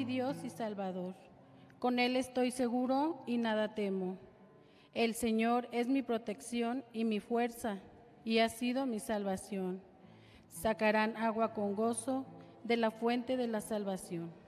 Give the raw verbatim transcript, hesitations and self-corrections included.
mi Dios y Salvador. Con Él estoy seguro y nada temo. El Señor es mi protección y mi fuerza, y ha sido mi salvación. Sacarán agua con gozo de la fuente de la salvación.